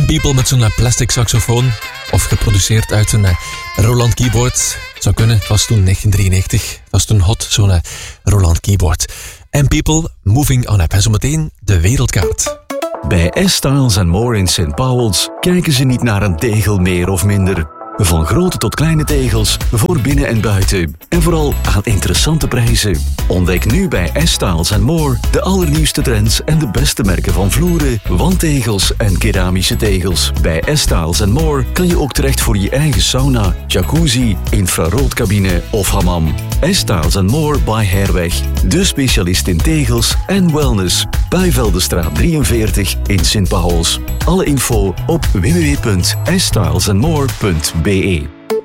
People met zo'n plastic saxofoon. Of geproduceerd uit een Roland keyboard. Het zou kunnen, het was toen 1993. Het was toen hot, zo'n Roland keyboard. And People, moving on up. En zometeen de wereldkaart. Bij S-Styles More in St. Paul's kijken ze niet naar een tegel meer of minder. Van grote tot kleine tegels, voor binnen en buiten. En vooral aan interessante prijzen. Ontdek nu bij S-Styles More de allernieuwste trends en de beste merken van vloeren, wandtegels en keramische tegels. Bij S-Styles More kan je ook terecht voor je eigen sauna, jacuzzi, infraroodcabine of hammam. S-Styles More by Herweg. De specialist in tegels en wellness. Bijveldenstraat 43 in St. Paul's. Alle info op www.stylesandmore.be.